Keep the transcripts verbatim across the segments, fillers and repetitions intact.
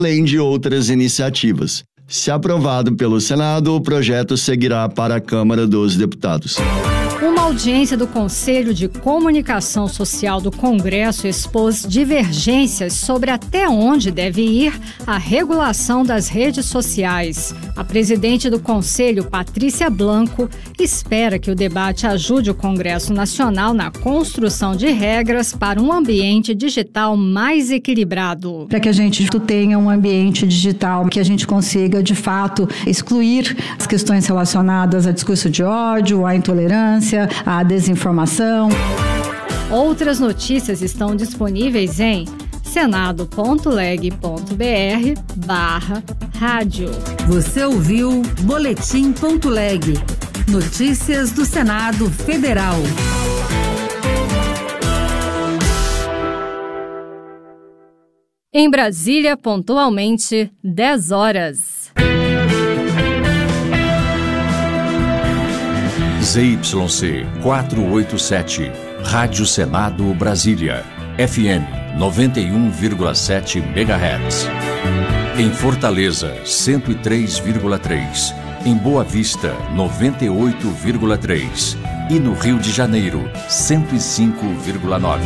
além de outras iniciativas. Se aprovado pelo Senado, o projeto seguirá para a Câmara dos Deputados. Uma audiência do Conselho de Comunicação Social do Congresso expôs divergências sobre até onde deve ir a regulação das redes sociais. A presidente do Conselho, Patrícia Blanco, espera que o debate ajude o Congresso Nacional na construção de regras para um ambiente digital mais equilibrado. Para que a gente tenha um ambiente digital que a gente consiga, de fato, excluir as questões relacionadas a discurso de ódio, à intolerância, a desinformação. Outras notícias estão disponíveis em senado.leg.br barra rádio. Você ouviu Boletim.leg. Notícias do Senado Federal. Em Brasília, pontualmente, dez horas. Z Y C quatrocentos e oitenta e sete, Rádio Senado Brasília, F M noventa e um vírgula sete megahertz. Em Fortaleza, cento e três vírgula três. Em Boa Vista, noventa e oito vírgula três. E no Rio de Janeiro, cento e cinco vírgula nove.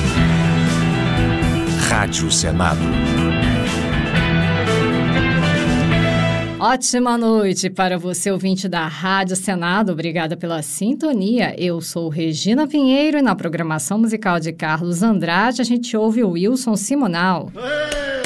Rádio Senado. Ótima noite para você, ouvinte da Rádio Senado. Obrigada pela sintonia. Eu sou Regina Pinheiro e na programação musical de Carlos Andrade a gente ouve o Wilson Simonal. Ei!